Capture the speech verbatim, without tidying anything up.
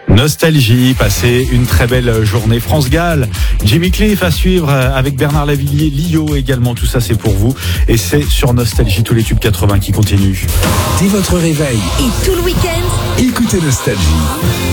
Nostalgie, passez une très belle journée. France-Galles, Jimmy Cliff à suivre avec Bernard Lavilliers, Lio également, tout ça c'est pour vous. Et c'est sur Nostalgie, tous les tubes quatre-vingts qui continuent. Dès votre réveil Et tout le week-end, écoutez Nostalgie.